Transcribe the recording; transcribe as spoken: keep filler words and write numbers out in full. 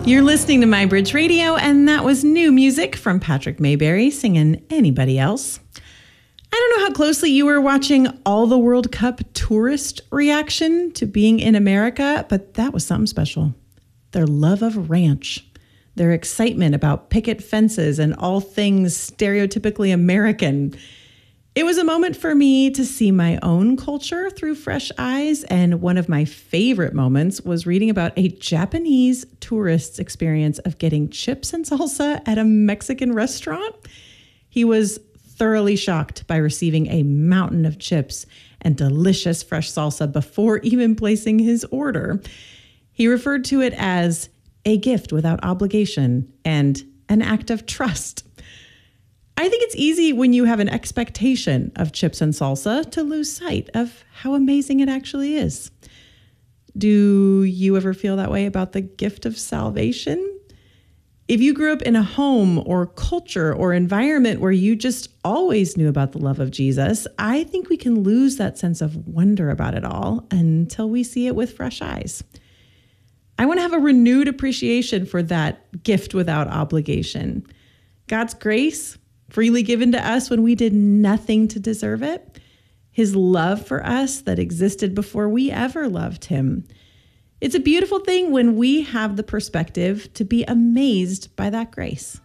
You're listening to My Bridge Radio, and that was new music from Patrick Mayberry singing Anybody Else. I don't know how closely you were watching all the World Cup tourist reaction to being in America, but that was something special. Their love of ranch, their excitement about picket fences and all things stereotypically American. It was a moment for me to see my own culture through fresh eyes, and one of my favorite moments was reading about a Japanese tourist's experience of getting chips and salsa at a Mexican restaurant. He was thoroughly shocked by receiving a mountain of chips and delicious fresh salsa before even placing his order. He referred to it as a gift without obligation and an act of trust. I think it's easy when you have an expectation of chips and salsa to lose sight of how amazing it actually is. Do you ever feel that way about the gift of salvation? If you grew up in a home or culture or environment where you just always knew about the love of Jesus, I think we can lose that sense of wonder about it all until we see it with fresh eyes. I want to have a renewed appreciation for that gift without obligation. God's grace, freely given to us when we did nothing to deserve it. His love for us that existed before we ever loved him. It's a beautiful thing when we have the perspective to be amazed by that grace.